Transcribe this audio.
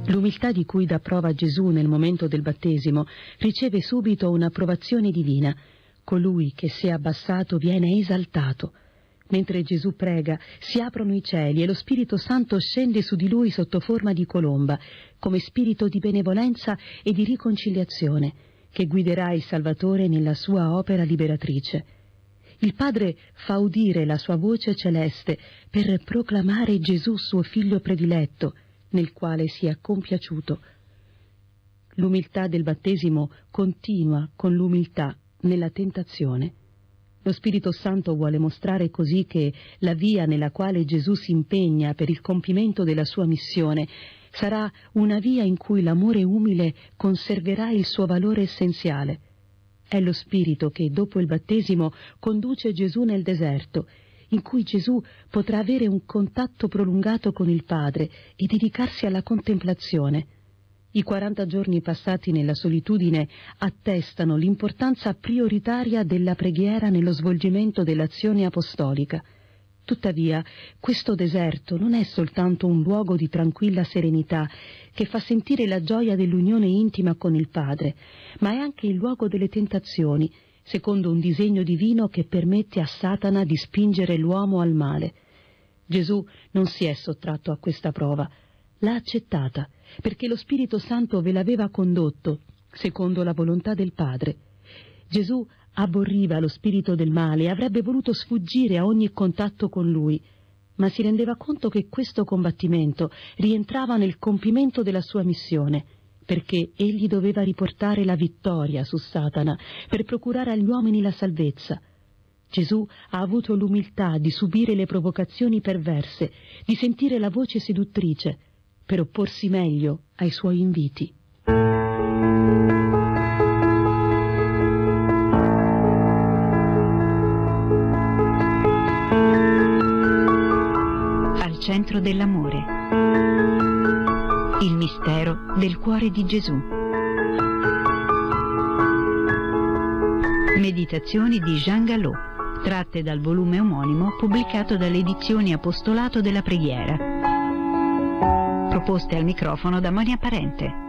L'umiltà di cui dà prova Gesù nel momento del battesimo riceve subito un'approvazione divina. Colui che si è abbassato viene esaltato. Mentre Gesù prega, si aprono i cieli e lo Spirito Santo scende su di lui sotto forma di colomba, come spirito di benevolenza e di riconciliazione, che guiderà il Salvatore nella sua opera liberatrice. Il Padre fa udire la sua voce celeste per proclamare Gesù suo figlio prediletto, nel quale si è compiaciuto. L'umiltà del battesimo continua con l'umiltà nella tentazione. Lo Spirito Santo vuole mostrare così che la via nella quale Gesù si impegna per il compimento della sua missione sarà una via in cui l'amore umile conserverà il suo valore essenziale. È lo Spirito che dopo il battesimo conduce Gesù nel deserto, in cui Gesù potrà avere un contatto prolungato con il Padre e dedicarsi alla contemplazione. I 40 giorni passati nella solitudine attestano l'importanza prioritaria della preghiera nello svolgimento dell'azione apostolica. Tuttavia, questo deserto non è soltanto un luogo di tranquilla serenità che fa sentire la gioia dell'unione intima con il Padre, ma è anche il luogo delle tentazioni, secondo un disegno divino che permette a Satana di spingere l'uomo al male. Gesù non si è sottratto a questa prova, l'ha accettata, perché lo Spirito Santo ve l'aveva condotto, secondo la volontà del Padre. Gesù aborriva lo spirito del male e avrebbe voluto sfuggire a ogni contatto con lui, ma si rendeva conto che questo combattimento rientrava nel compimento della sua missione, perché egli doveva riportare la vittoria su Satana per procurare agli uomini la salvezza. Gesù ha avuto l'umiltà di subire le provocazioni perverse, di sentire la voce seduttrice, per opporsi meglio ai suoi inviti. Al centro dell'amore. Il mistero del cuore di Gesù. Meditazioni di Jean Galot, tratte dal volume omonimo pubblicato dalle edizioni Apostolato della Preghiera. Proposte al microfono da Monia Parente.